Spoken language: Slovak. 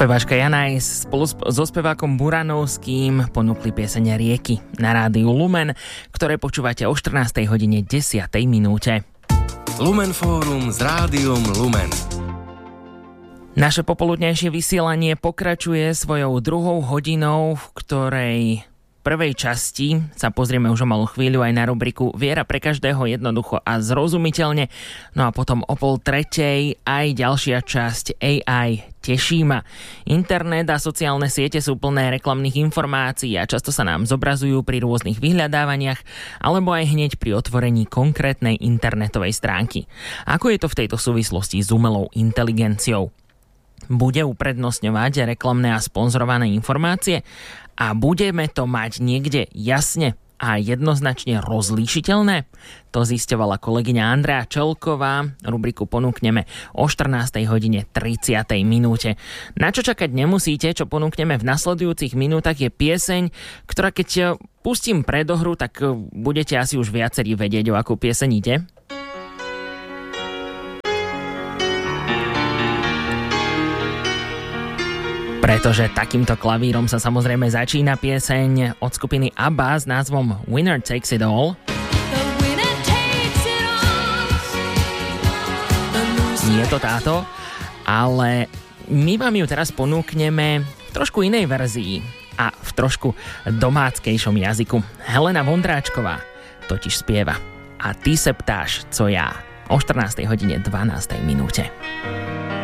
Speváčka Janajs spolu so spevákom Buranovským ponúkli pieseň Rieky na rádiu Lumen, ktoré počúvate o 14. hodine 10. minúte. Lumen Fórum s rádiom Lumen. Naše popoludnejšie vysielanie pokračuje svojou druhou hodinou, v ktorej prvej časti sa pozrieme už o malú chvíľu aj na rubriku Viera pre každého jednoducho a zrozumiteľne. No a potom o 2:30 aj ďalšia časť AI teší ma. Internet a sociálne siete sú plné reklamných informácií a často sa nám zobrazujú pri rôznych vyhľadávaniach alebo aj hneď pri otvorení konkrétnej internetovej stránky. Ako je to v tejto súvislosti s umelou inteligenciou? Bude uprednostňovať reklamné a sponzorované informácie a budeme to mať niekde jasne a jednoznačne rozlíšiteľné? To zisťovala kolegyňa Andrea Čelková. Rubriku ponúkneme o 14. hodine 30. minúte. Na čo čakať nemusíte, čo ponúkneme v nasledujúcich minútach je pieseň, ktorá keď pustím predohru, tak budete asi už viacerí vedieť, o akú pieseň ide. Pretože takýmto klavírom sa samozrejme začína pieseň od skupiny ABBA s názvom Winner Takes It All. Nie je to táto, ale my vám ju teraz ponúkneme v trošku inej verzii a v trošku domáckejšom jazyku. Helena Vondráčková totiž spieva A ty se ptáš, co já, o 14. hodine 12. minúte.